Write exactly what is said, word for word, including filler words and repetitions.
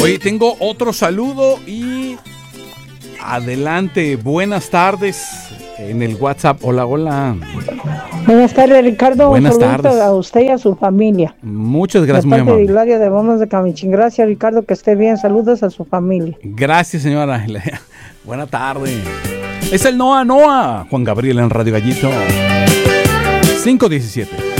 Oye, tengo otro saludo y adelante, buenas tardes en el WhatsApp. Hola, hola. Buenas tardes, Ricardo. Buenas Un saludo tardes. a usted y a su familia. Muchas gracias, De muy parte de amable. Hilaria de Bombas de Camichín. Gracias, Ricardo, que esté bien. Saludos a su familia. Gracias, señora. Buena tarde. Es el Noa Noa. Juan Gabriel en Radio Gallito. cinco diecisiete.